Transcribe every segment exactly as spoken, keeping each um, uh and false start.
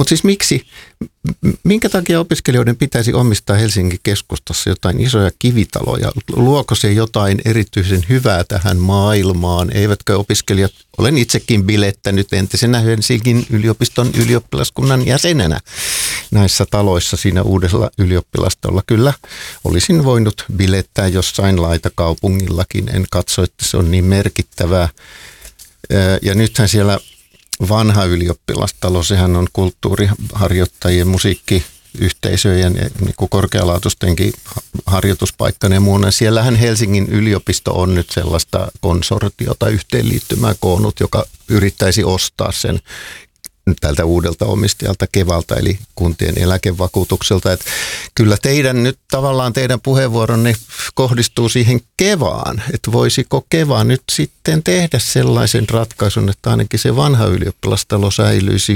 Mutta siis miksi, minkä takia opiskelijoiden pitäisi omistaa Helsingin keskustassa jotain isoja kivitaloja? Luoko se jotain erityisen hyvää tähän maailmaan? Eivätkö opiskelijat, olen itsekin bilettänyt entisenä Helsingin yliopiston ylioppilaskunnan jäsenenä näissä taloissa siinä uudella ylioppilastolla. Kyllä olisin voinut bilettää jossain laitakaupungillakin, en katso, että se on niin merkittävää. Ja nythän siellä vanha ylioppilastalo, sehän on kulttuuriharjoittajien, musiikkiyhteisöjen, niin kuin korkealaatuistenkin harjoituspaikkana ja muuna. Siellähän Helsingin yliopisto on nyt sellaista konsortiota, yhteenliittymää koonnut, joka yrittäisi ostaa sen tältä uudelta omistajalta Kevalta, eli kuntien eläkevakuutukselta. Että kyllä teidän nyt tavallaan teidän puheenvuoronne kohdistuu siihen Kevaan, että voisiko Keva nyt sitten tehdä sellaisen ratkaisun, että ainakin se vanha ylioppilastalo säilyisi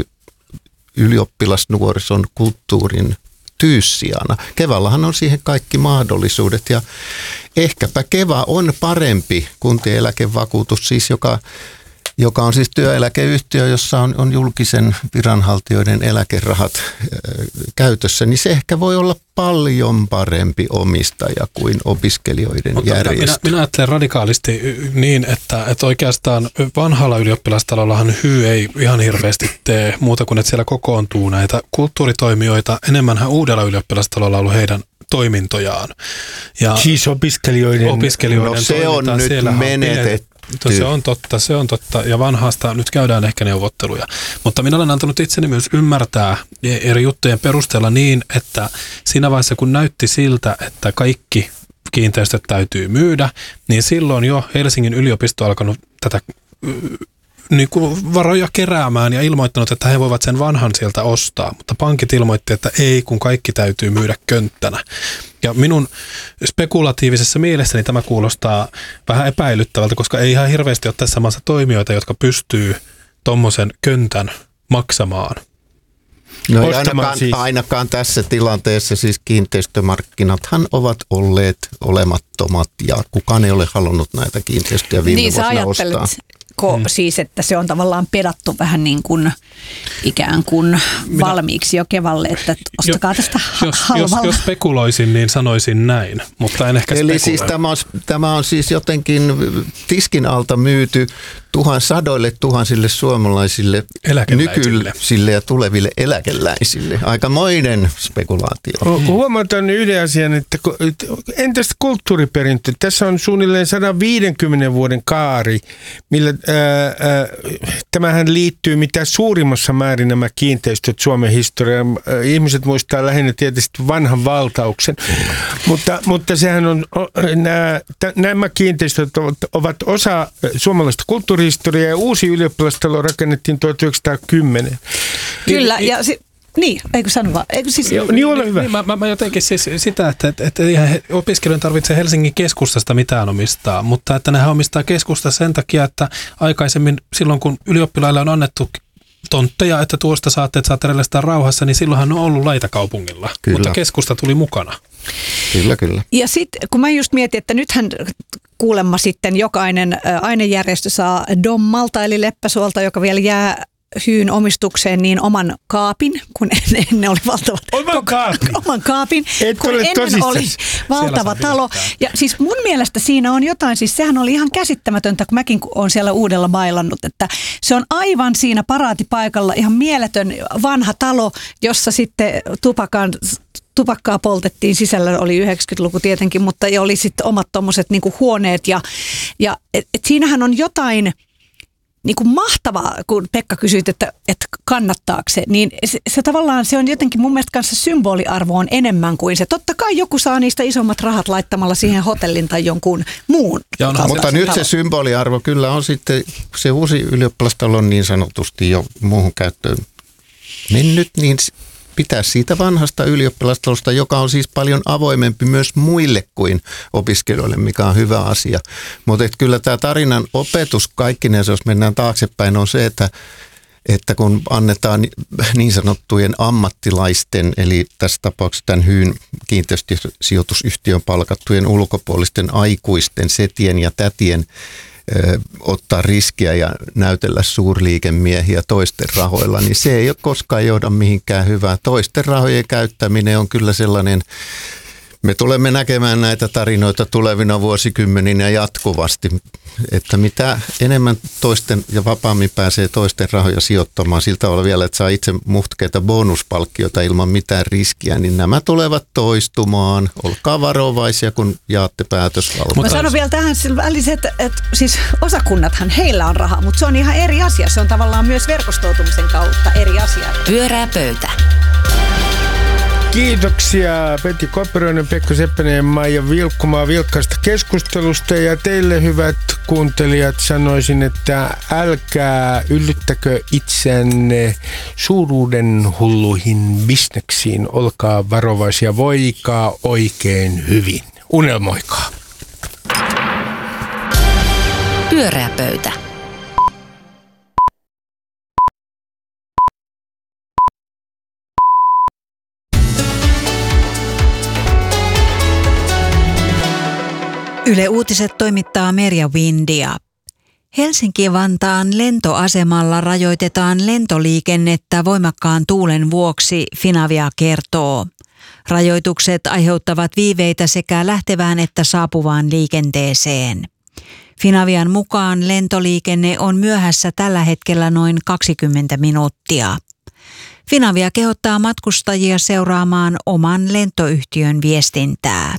ylioppilasnuorison kulttuurin tyyssijana. Kevallahan on siihen kaikki mahdollisuudet ja ehkäpä Keva on parempi kuntien eläkevakuutus, siis joka joka on siis työeläkeyhtiö, jossa on, on julkisen viranhaltijoiden eläkerahat ö, käytössä, niin se ehkä voi olla paljon parempi omistaja kuin opiskelijoiden Mutta järjestö. Minä, minä ajattelen radikaalisti niin, että, että oikeastaan vanhalla ylioppilastalollahan Hy ei ihan hirveästi tee muuta kuin, että siellä kokoontuu näitä kulttuuritoimijoita. Enemmänhän uudella ylioppilastalolla on ollut heidän toimintojaan. Ja siis opiskelijoiden, opiskelijoiden no se on nyt menetetty. Se on totta, se on totta. Ja vanhasta nyt käydään ehkä neuvotteluja. Mutta minä olen antanut itseni myös ymmärtää eri juttujen perusteella niin, että siinä vaiheessa kun näytti siltä, että kaikki kiinteistöt täytyy myydä, niin silloin jo Helsingin yliopisto on alkanut tätä niin kuin varoja keräämään ja ilmoittanut, että he voivat sen vanhan sieltä ostaa. Mutta pankit ilmoitti, että ei, kun kaikki täytyy myydä könttänä. Ja minun spekulatiivisessa mielessäni tämä kuulostaa vähän epäilyttävältä, koska ei ihan hirveästi ole tässä maassa toimijoita, jotka pystyy tommosen köntän maksamaan. No ei ainakaan, siis. ainakaan tässä tilanteessa siis kiinteistömarkkinathan ovat olleet olemattomat ja kukaan ei ole halunnut näitä kiinteistöjä viime niin, vuosina ostaa. Ko, hmm. Siis, että se on tavallaan pedattu vähän niin kuin ikään kuin valmiiksi jo Kevalle, että ostakaa jo, tästä jos, halvalla. Jos, jos spekuloisin, niin sanoisin näin, mutta en ehkä Eli spekuloi. siis tämä on, tämä on siis jotenkin tiskin alta myyty tuhan, sadoille tuhansille suomalaisille nykyisille ja tuleville eläkeläisille. Aikamoinen spekulaatio. Hmm. Huomataan yhden asian, että entäs kulttuuriperintö? Tässä on suunnilleen sata viisikymmentä vuoden kaari, millä ää, ää, tämähän liittyy mitä suurimmassa määrin nämä kiinteistöt Suomen historiaan. Ihmiset muistaa lähinnä tietysti vanhan valtauksen, mutta, mutta sehän on, nämä, nämä kiinteistöt ovat, ovat osa suomalaista kulttuurihistoriaa ja uusi ylioppilastalo rakennettiin tuhatyhdeksänsataakymmenen. Kyllä, ja si- Niin, eikö sano vaan? Eikö siis... Joo, niin ole hyvä. Niin, mä, mä, mä jotenkin siis sitä, että, että, että opiskelijoiden tarvitsee Helsingin keskustasta mitään omistaa, mutta että nehän omistaa keskustasta sen takia, että aikaisemmin silloin kun ylioppilaille on annettu tontteja, että tuosta saatte, että saatte relestää rauhassa, niin silloinhan on ollut laitakaupungilla, kyllä. Mutta keskusta tuli mukana. Kyllä, kyllä. Ja sitten kun mä just mietin, että nythän kuulemma sitten jokainen ainejärjestö saa Dommalta eli Leppäsuolta, joka vielä jää Hyyn omistukseen niin oman kaapin, kun ennen, ennen oli valtavat... Oman kaapin? Oman kaapin, Et kun ennen tosissaan. oli valtava talo. Ja siis mun mielestä siinä on jotain, siis sehän oli ihan käsittämätöntä, kun mäkin olen siellä Uudella bailannut, että se on aivan siinä paraatipaikalla ihan mieletön vanha talo, jossa sitten tupakan... Tupakkaa poltettiin, sisällä oli yhdeksänkymmentäluku tietenkin, mutta oli sitten omat tommoset niinku huoneet ja, ja et, et siinähän on jotain niinku mahtavaa, kun Pekka kysyit, että, että kannattaako se, niin se, se tavallaan se on jotenkin mun mielestä kanssa symboliarvo on enemmän kuin se. Totta kai joku saa niistä isommat rahat laittamalla siihen hotellin tai jonkun muun. Mutta nyt se symboliarvo kyllä on sitten, se uusi ylioppilastalo on niin sanotusti jo muuhun käyttöön mennyt, niin pitää siitä vanhasta ylioppilastalosta, joka on siis paljon avoimempi myös muille kuin opiskelijoille, mikä on hyvä asia. Mutta kyllä tämä tarinan opetus kaikkinensa, jos mennään taaksepäin, on se, että, että kun annetaan niin sanottujen ammattilaisten, eli tässä tapauksessa tämän Hyyn kiinteistösijoitusyhtiön palkattujen ulkopuolisten aikuisten, setien ja tätien ottaa riskiä ja näytellä suurliikemiehiä toisten rahoilla, niin se ei ole koskaan johda mihinkään hyvää. Toisten rahojen käyttäminen on kyllä sellainen, me tulemme näkemään näitä tarinoita tulevina vuosikymmeninä jatkuvasti, että mitä enemmän toisten ja vapaammin pääsee toisten rahoja sijoittamaan siltä tavalla vielä, että saa itse muhkeita bonuspalkkioita ilman mitään riskiä, niin nämä tulevat toistumaan. Olkaa varovaisia, kun jaatte päätösvaltaa. Mä sanon vielä tähän väliin, että, että siis osakunnathan, heillä on rahaa, mutta se on ihan eri asia. Se on tavallaan myös verkostoitumisen kautta eri asia. Pyörää pöytä. Kiitoksia Petri Kopperoinen, Pekka Seppänen ja Maija Vilkkumaa vilkkaasta keskustelusta. Ja teille hyvät kuuntelijat sanoisin, että älkää yllyttäkö itsenne suuruuden hulluihin bisneksiin. Olkaa varovaisia, voikaa oikein hyvin. Unelmoikaa. Pyöreä pöytä. Yle Uutiset toimittaa Merja Windia. Helsinki-Vantaan lentoasemalla rajoitetaan lentoliikennettä voimakkaan tuulen vuoksi, Finavia kertoo. Rajoitukset aiheuttavat viiveitä sekä lähtevään että saapuvaan liikenteeseen. Finavian mukaan lentoliikenne on myöhässä tällä hetkellä noin kaksikymmentä minuuttia. Finavia kehottaa matkustajia seuraamaan oman lentoyhtiön viestintää.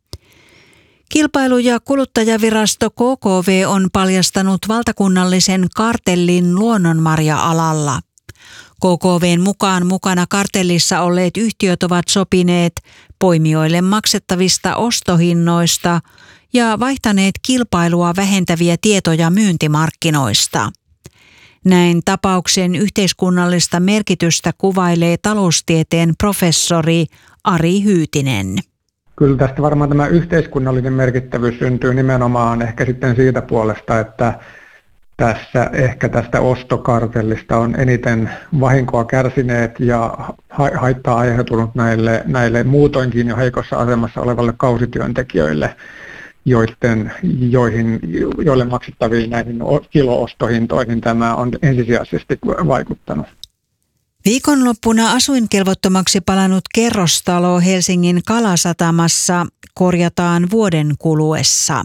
Kilpailu- ja kuluttajavirasto K K V on paljastanut valtakunnallisen kartellin luonnonmarja-alalla. K K V:n mukaan mukana kartellissa olleet yhtiöt ovat sopineet poimijoille maksettavista ostohinnoista ja vaihtaneet kilpailua vähentäviä tietoja myyntimarkkinoista. Näin tapauksen yhteiskunnallista merkitystä kuvailee taloustieteen professori Ari Hyytinen. Kyllä tästä varmaan tämä yhteiskunnallinen merkittävyys syntyy nimenomaan ehkä sitten siitä puolesta, että tässä ehkä tästä ostokartellista on eniten vahinkoa kärsineet ja haittaa aiheutunut näille, näille muutoinkin jo heikossa asemassa olevalle kausityöntekijöille, joiden, joihin, joille maksettaviin näihin kiloostohintoihin tämä on ensisijaisesti vaikuttanut. Viikonloppuna asuinkelvottomaksi palannut kerrostalo Helsingin Kalasatamassa korjataan vuoden kuluessa.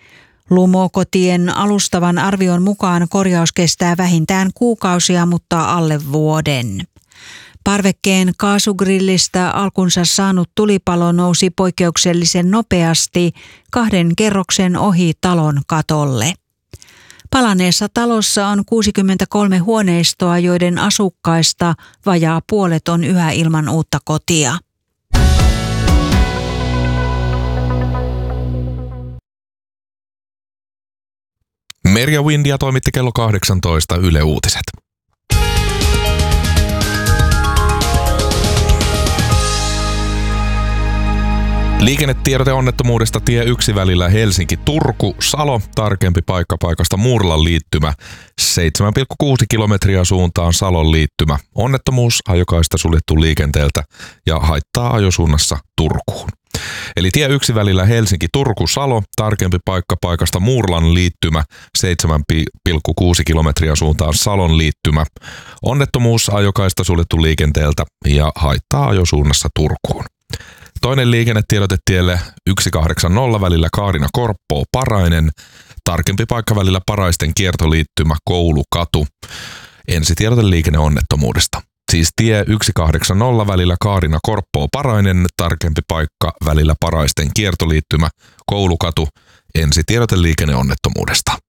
Lumokotien alustavan arvion mukaan korjaus kestää vähintään kuukausia, mutta alle vuoden. Parvekkeen kaasugrillistä alkunsa saanut tulipalo nousi poikkeuksellisen nopeasti kahden kerroksen ohi talon katolle. Palaneessa talossa on kuusikymmentäkolme huoneistoa, joiden asukkaista vajaa puolet on yhä ilman uutta kotia. Merja Windia toimitti kello kahdeksantoista Yle Uutiset. Liikennetiedote onnettomuudesta tie yksi välillä Helsinki-Turku-Salo, tarkempi paikka paikasta Muurlan liittymä, seitsemän pilkku kuusi kilometriä suuntaan Salon liittymä. Onnettomuus ajokaista suljettu liikenteeltä ja haittaa ajosuunnassa Turkuun. Eli tie yksi välillä Helsinki-Turku-Salo, tarkempi paikka paikasta Muurlan liittymä, seitsemän pilkku kuusi kilometriä suuntaan Salon liittymä. Onnettomuus ajokaista suljettu liikenteeltä ja haittaa ajosuunnassa Turkuun. Toinen liikennetiedote tielle yksi kahdeksankymmentä välillä Kaarina-Korppoo-Parainen, tarkempi paikka välillä Paraisten kiertoliittymä Koulukatu. Ensitiedote liikenneonnettomuudesta. Siis tie yksi kahdeksankymmentä välillä Kaarina-Korppoo-Parainen, tarkempi paikka välillä Paraisten kiertoliittymä Koulukatu. Ensitiedote liikenneonnettomuudesta.